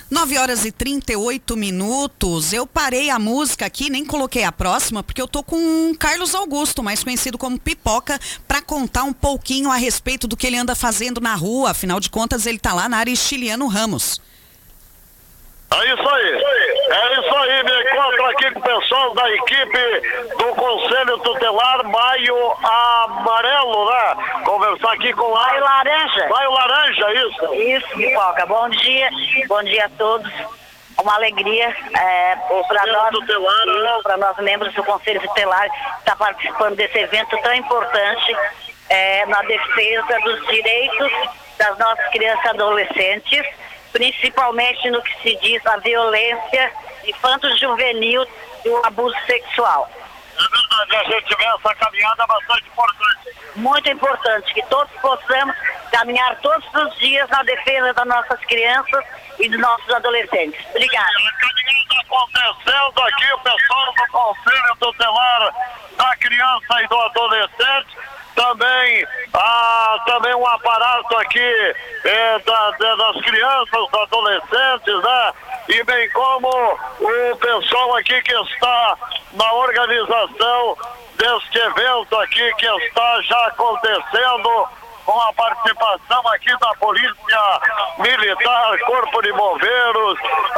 9h38. Eu parei a música aqui, nem coloquei a próxima, porque eu tô com o Carlos Augusto, mais conhecido como Pipoca, para contar um pouquinho a respeito do que ele anda fazendo na rua. Afinal de contas, ele tá lá na Aristiliano Ramos. É isso aí, me encontro aqui com o pessoal da equipe do Conselho Tutelar Maio Amarelo, né? Conversar aqui com Maio Laranja. Maio Laranja, isso? Isso, Pipoca. Bom dia a todos. Uma alegria para nós membros do Conselho Tutelar estar participando desse evento tão importante na defesa dos direitos das nossas crianças e adolescentes, principalmente no que se diz a violência infanto-juvenil e o abuso sexual. É verdade, a gente vê essa caminhada bastante importante. Muito importante, que todos possamos caminhar todos os dias na defesa das nossas crianças e dos nossos adolescentes. Obrigada. A caminhada acontecendo aqui, o pessoal do Conselho Tutelar da Criança e do Adolescente. Também um aparato aqui das crianças, dos adolescentes, né? E bem como o pessoal aqui que está na organização deste evento aqui que está já acontecendo, com a participação aqui da Polícia Militar, Corpo de Bombeiros,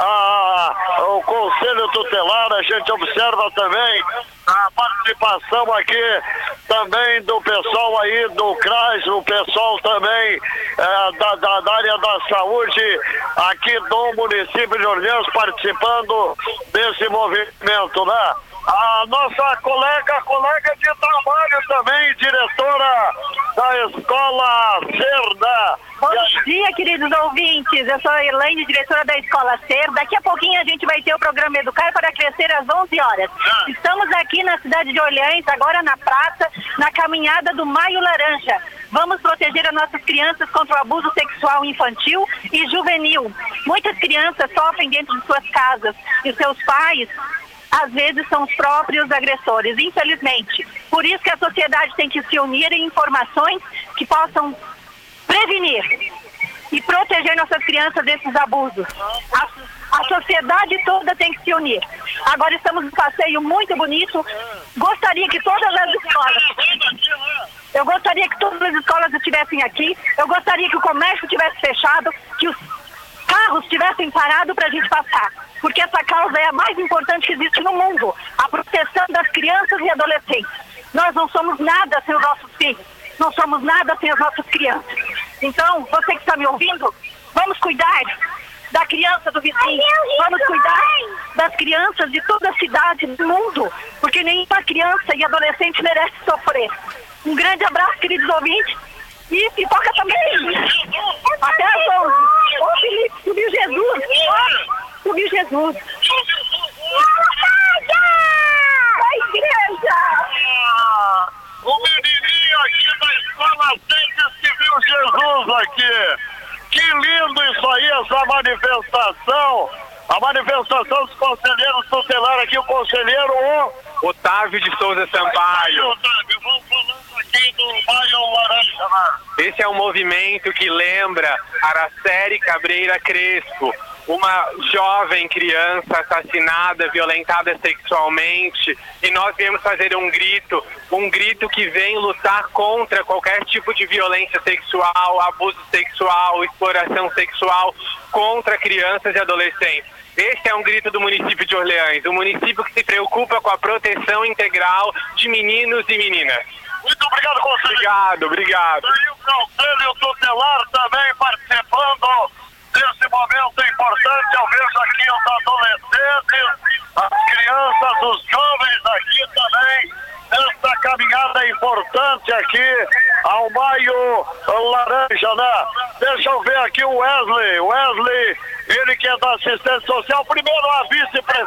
o Conselho Tutelar. A gente observa também a participação aqui também do pessoal aí do CRAS, o pessoal também da área da saúde aqui do município de Orleans, participando desse movimento, né? A nossa colega de trabalho também, diretora da Escola Ser, né? Bom dia, queridos ouvintes. Eu sou a Elaine, diretora da Escola Ser. Daqui a pouquinho a gente vai ter o programa Educar para Crescer às 11 horas. Estamos aqui na cidade de Orleans, agora na praça, na caminhada do Maio Laranja. Vamos proteger as nossas crianças contra o abuso sexual infantil e juvenil. Muitas crianças sofrem dentro de suas casas e os seus pais, às vezes, são os próprios agressores, infelizmente. Por isso que a sociedade tem que se unir em informações que possam prevenir e proteger nossas crianças desses abusos. A sociedade toda tem que se unir. Agora estamos num passeio muito bonito. Gostaria que todas as escolas... Eu gostaria que todas as escolas estivessem aqui. Eu gostaria que o comércio estivesse fechado, que os carros estivessem parados para a gente passar. Porque essa causa é a mais importante que existe no mundo. A proteção das crianças e adolescentes. Nós não somos nada sem os nossos filhos. Não somos nada sem as nossas crianças. Então, você que está me ouvindo, vamos cuidar da criança do vizinho. Vamos cuidar das crianças de toda a cidade, do mundo. Porque nenhuma criança e adolescente merece sofrer. Um grande abraço, queridos ouvintes. E Pipoca também. Até as 11. Ô, Felipe, subiu Jesus. Subiu Jesus. A igreja. O menininho aqui da Escola Ciências que viu Jesus aqui. Que lindo isso aí, essa manifestação. A manifestação dos conselheiros tutelares aqui, o conselheiro Otávio de Souza Sampaio. Otávio, vamos falando aqui do Maio Laranja. Esse é um movimento que lembra Araceli Cabreira Crespo, uma jovem criança assassinada, violentada sexualmente, e nós viemos fazer um grito que vem lutar contra qualquer tipo de violência sexual, abuso sexual, exploração sexual contra crianças e adolescentes. Esse é um grito do município de Orleans, um município que se preocupa com a proteção integral de meninos e meninas. Muito obrigado, conselheiro. Obrigado. E o Conselho Tutelar também participando desse momento importante. Eu vejo aqui os adolescentes, as crianças, os jovens aqui também, nessa caminhada importante aqui ao Maio Laranja, né? Deixa eu ver aqui o Wesley, ele que é da assistência social, primeiro a vice-presidente.